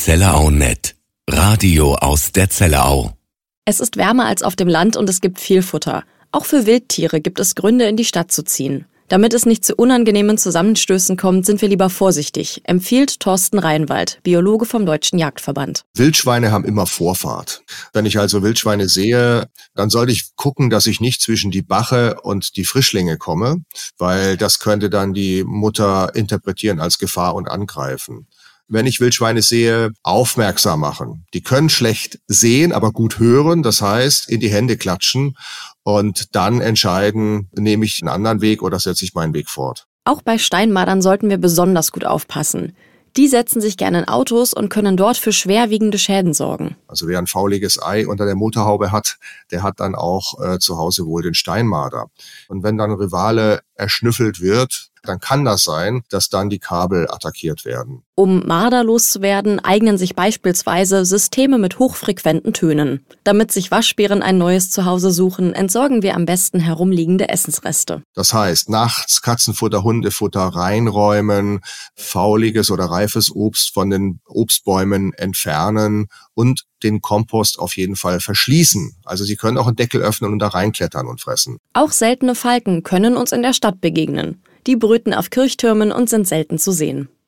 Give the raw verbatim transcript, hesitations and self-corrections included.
Zellerau Punkt net. Radio aus der Zellerau. Es ist wärmer als auf dem Land und es gibt viel Futter. Auch für Wildtiere gibt es Gründe, in die Stadt zu ziehen. Damit es nicht zu unangenehmen Zusammenstößen kommt, sind wir lieber vorsichtig, empfiehlt Thorsten Reinwald, Biologe vom Deutschen Jagdverband. Wildschweine haben immer Vorfahrt. Wenn ich also Wildschweine sehe, dann sollte ich gucken, dass ich nicht zwischen die Bache und die Frischlinge komme, weil das könnte dann die Mutter interpretieren als Gefahr und angreifen. Wenn ich Wildschweine sehe, aufmerksam machen. Die können schlecht sehen, aber gut hören. Das heißt, in die Hände klatschen und dann entscheiden, nehme ich einen anderen Weg oder setze ich meinen Weg fort. Auch bei Steinmadern sollten wir besonders gut aufpassen. Die setzen sich gerne in Autos und können dort für schwerwiegende Schäden sorgen. Also wer ein fauliges Ei unter der Motorhaube hat, der hat dann auch äh, zu Hause wohl den Steinmarder. Und wenn dann ein Rivale erschnüffelt wird, dann kann das sein, dass dann die Kabel attackiert werden. Um Marder loszuwerden, eignen sich beispielsweise Systeme mit hochfrequenten Tönen. Damit sich Waschbären ein neues Zuhause suchen, entsorgen wir am besten herumliegende Essensreste. Das heißt, nachts Katzenfutter, Hundefutter reinräumen, fauliges oder reifes Obst von den Obstbäumen entfernen und den Kompost auf jeden Fall verschließen. Also Sie können auch einen Deckel öffnen und da reinklettern und fressen. Auch seltene Falken können uns in der Stadt begegnen. Die brüten auf Kirchtürmen und sind selten zu sehen.